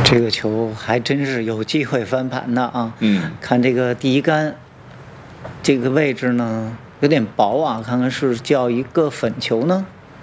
这个球还真是有机会翻盘的啊！看这个第一杆，这个位置呢有点薄啊，看看是叫一个粉球呢，